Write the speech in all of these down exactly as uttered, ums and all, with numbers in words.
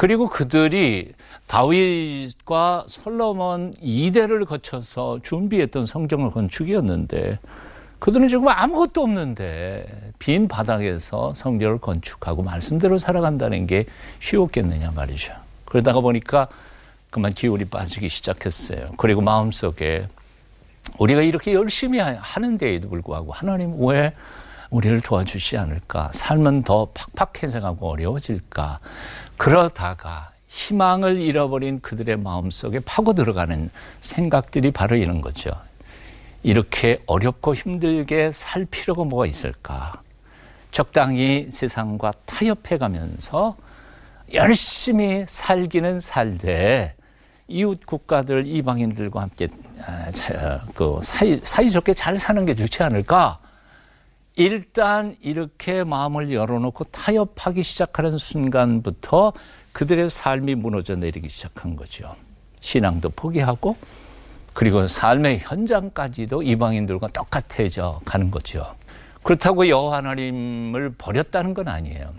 그리고 그들이 다윗과 솔로몬 이 대를 거쳐서 준비했던 성전을 건축이었는데 그들은 지금 아무것도 없는데 빈 바닥에서 성전을 건축하고 말씀대로 살아간다는 게 쉬웠겠느냐 말이죠. 그러다가 보니까 그만 기운이 빠지기 시작했어요. 그리고 마음속에 우리가 이렇게 열심히 하는데에도 불구하고 하나님 왜 우리를 도와주지 않을까? 삶은 더 팍팍해져가고 어려워질까? 그러다가 희망을 잃어버린 그들의 마음속에 파고 들어가는 생각들이 바로 이런 거죠. 이렇게 어렵고 힘들게 살 필요가 뭐가 있을까? 적당히 세상과 타협해가면서 열심히 살기는 살되 이웃 국가들, 이방인들과 함께 그 사이, 사이좋게 잘 사는 게 좋지 않을까? 일단 이렇게 마음을 열어놓고 타협하기 시작하는 순간부터 그들의 삶이 무너져 내리기 시작한 거죠. 신앙도 포기하고 그리고 삶의 현장까지도 이방인들과 똑같아져 가는 거죠. 그렇다고 여호와 하나님을 버렸다는 건 아니에요.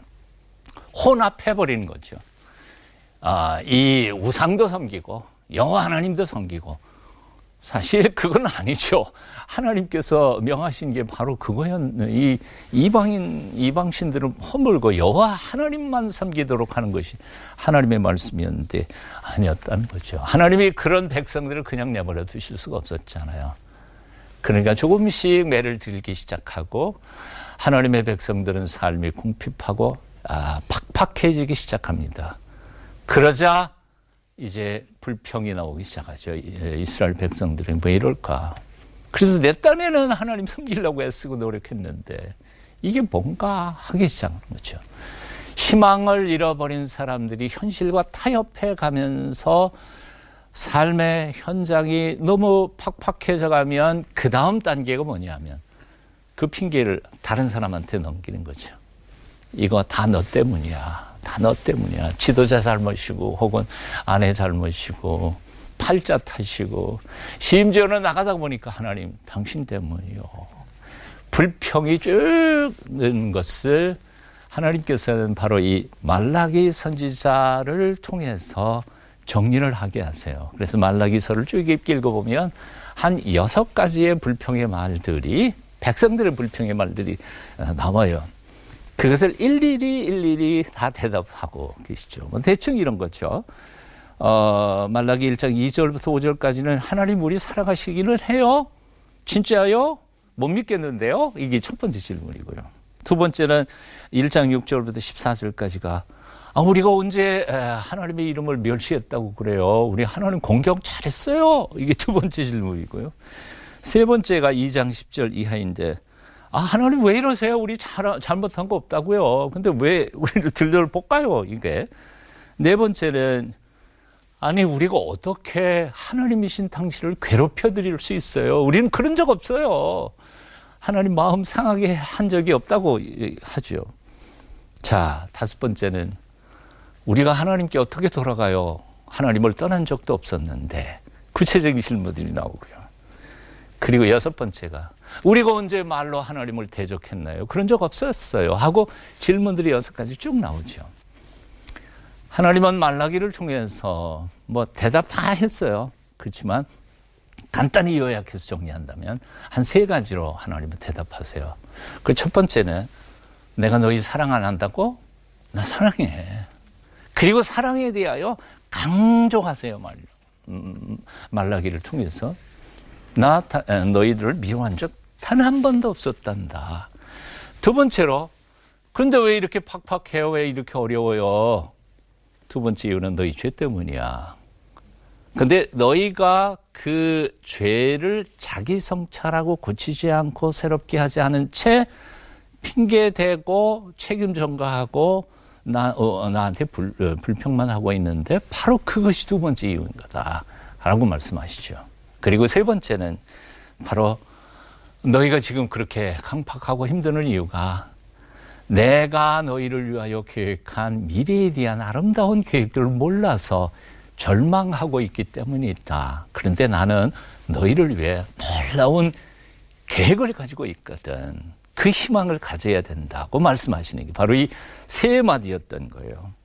혼합해버리는 거죠. 아, 이 우상도 섬기고 여호와 하나님도 섬기고 사실 그건 아니죠. 하나님께서 명하신 게 바로 그거였네. 이 이방인 이방신들을 허물고 여호와 하나님만 섬기도록 하는 것이 하나님의 말씀이었는데 아니었다는 거죠. 하나님이 그런 백성들을 그냥 내버려 두실 수가 없었잖아요. 그러니까 조금씩 매를 들기 시작하고 하나님의 백성들은 삶이 궁핍하고 아, 팍팍해지기 시작합니다. 그러자 이제 불평이 나오기 시작하죠. 이스라엘 백성들이 왜 이럴까? 그래서 내 딴에는 하나님 섬기려고 애쓰고 노력했는데 이게 뭔가 하기 시작하는 거죠. 희망을 잃어버린 사람들이 현실과 타협해 가면서 삶의 현장이 너무 팍팍해져 가면 그 다음 단계가 뭐냐면 그 핑계를 다른 사람한테 넘기는 거죠. 이거 다 너 때문이야. 다 너 때문이야. 지도자 잘못이고 혹은 아내 잘못이고 팔자 탓이고 심지어는 나가다 보니까 하나님 당신 때문이요. 불평이 쭉 는 것을 하나님께서는 바로 이 말라기 선지자를 통해서 정리를 하게 하세요. 그래서 말라기서를 쭉 읽어보면 한 여섯 가지의 불평의 말들이 백성들의 불평의 말들이 나와요. 그것을 일일이 일일이 다 대답하고 계시죠. 뭐 대충 이런 거죠. 어, 말라기 일 장 이 절부터 오 절까지는 하나님 우리 살아가시기를 해요? 진짜요? 못 믿겠는데요? 이게 첫 번째 질문이고요. 두 번째는 일 장 육 절부터 십사 절까지가 아, 우리가 언제 하나님의 이름을 멸시했다고 그래요? 우리 하나님 공격 잘했어요? 이게 두 번째 질문이고요. 세 번째가 이 장 십 절 이하인데 아, 하나님 왜 이러세요? 우리 잘, 잘못한 거 없다고요. 근데 왜 우리를 들들 볶아요? 이게. 네 번째는 아니 우리가 어떻게 하나님이신 당신을 괴롭혀 드릴 수 있어요? 우리는 그런 적 없어요. 하나님 마음 상하게 한 적이 없다고 하죠. 자, 다섯 번째는 우리가 하나님께 어떻게 돌아가요? 하나님을 떠난 적도 없었는데 구체적인 질문들이 나오고요. 그리고 여섯 번째가 우리가 언제 말로 하나님을 대적했나요? 그런 적 없었어요. 하고 질문들이 여섯 가지 쭉 나오죠. 하나님은 말라기를 통해서 뭐 대답 다 했어요. 그렇지만 간단히 요약해서 정리한다면 한 세 가지로 하나님은 대답하세요. 그 첫 번째는 내가 너희 사랑 안 한다고? 나 사랑해. 그리고 사랑에 대하여 강조하세요. 말, 음, 말라기를 통해서 나 너희들을 미워한 적 단 한 번도 없었단다. 두 번째로 근데 왜 이렇게 팍팍해요? 왜 이렇게 어려워요? 두 번째 이유는 너희 죄 때문이야. 근데 너희가 그 죄를 자기 성찰하고 고치지 않고 새롭게 하지 않은 채 핑계대고 책임 전가하고 나, 어, 나한테 불, 어, 불평만 하고 있는데 바로 그것이 두 번째 이유인 거다 라고 말씀하시죠. 그리고 세 번째는 바로 너희가 지금 그렇게 강팍하고 힘드는 이유가 내가 너희를 위하여 계획한 미래에 대한 아름다운 계획들을 몰라서 절망하고 있기 때문이다. 그런데 나는 너희를 위해 놀라운 계획을 가지고 있거든. 그 희망을 가져야 된다고 말씀하시는 게 바로 이 세 마디였던 거예요.